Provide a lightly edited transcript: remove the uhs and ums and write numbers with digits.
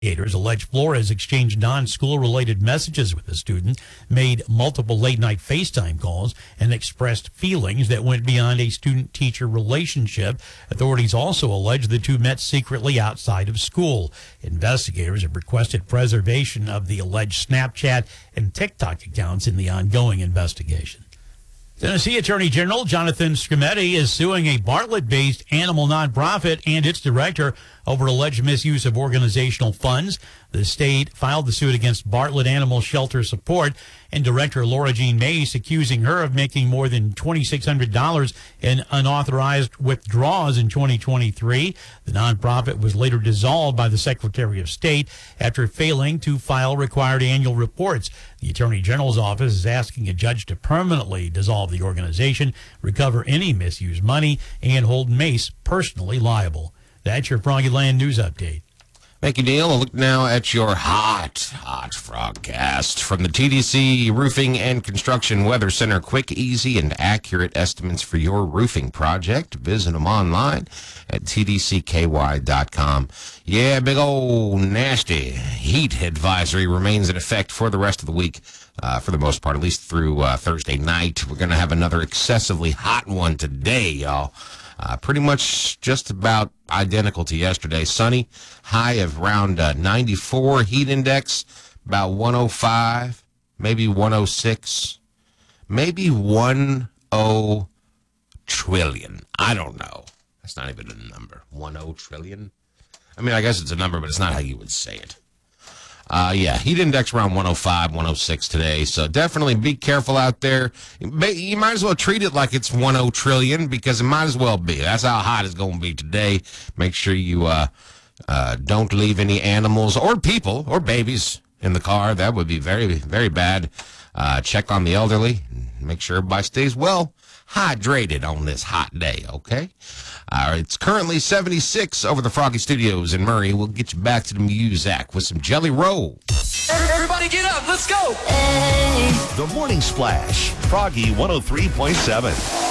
Investigators allege Flores exchanged non-school-related messages with the student, made multiple late-night FaceTime calls, and expressed feelings that went beyond a student-teacher relationship. Authorities also allege the two met secretly outside of school. Investigators have requested preservation of the alleged Snapchat and TikTok accounts in the ongoing investigation. Tennessee Attorney General Jonathan Skrmetti is suing a Bartlett-based animal nonprofit and its director over alleged misuse of organizational funds. The state filed the suit against Bartlett Animal Shelter Support and director Laura Jean Mace, accusing her of making more than $2,600 in unauthorized withdrawals in 2023. The nonprofit was later dissolved by the Secretary of State after failing to file required annual reports. The Attorney General's office is asking a judge to permanently dissolve the organization, recover any misused money, and hold Mace personally liable. That's your Froggy Land News Update. Thank you, Neil. A look now at your hot Frogcast from the TDC Roofing and Construction Weather Center. Quick, easy, and accurate estimates for your roofing project. Visit them online at tdcky.com. Yeah, big old nasty heat advisory remains in effect for the rest of the week, for the most part, at least through Thursday night. We're going to have another excessively hot one today, y'all. Pretty much just about identical to yesterday. Sunny, high of around 94. Heat index about 105, maybe 106, maybe 10 trillion. I don't know. That's not even a number. 10 trillion? I mean, I guess it's a number, but it's not how you would say it. Yeah, heat index around 105, 106 today. So definitely be careful out there. You might as well treat it like it's 10 trillion because it might as well be. That's how hot it's going to be today. Make sure you don't leave any animals or people or babies in the car. That would be very, very bad. Check on the elderly. Make sure everybody stays well hydrated on this hot day, okay? It's currently 76 over the Froggy Studios in Murray. We'll get you back to the Muzak with some Jelly Roll. Everybody get up, let's go! The Morning Splash, Froggy 103.7.